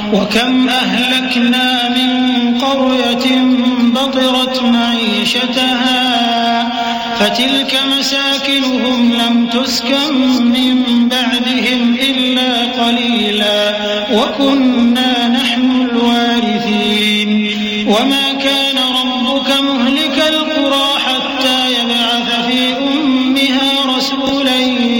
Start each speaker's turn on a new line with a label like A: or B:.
A: وكم أهلكنا من قرية بطرت معيشتها فتلك مساكنهم لم تسكن من بعدهم إلا قليلا وكنا نحن الوارثين وما كان ربك مهلك القرى